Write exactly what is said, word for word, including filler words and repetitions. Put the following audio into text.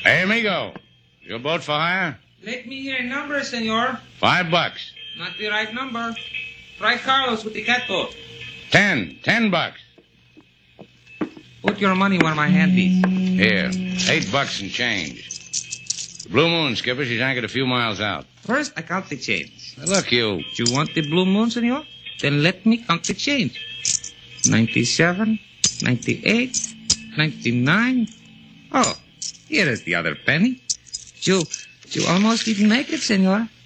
Hey, amigo. Your boat for hire? Let me hear a number, senor. Five bucks. Not the right number. Try Carlos with the catboat. Ten. Ten bucks. Put your money where my hand is. Here. Eight bucks and change. The Blue Moon, Skipper. She's anchored a few miles out. First, I count the change. Now, look, you. You want the Blue Moon, senor? Then let me count the change. Ninety-seven, ninety-eight, ninety-nine. Oh, here is the other penny. You, you almost didn't make it, senor.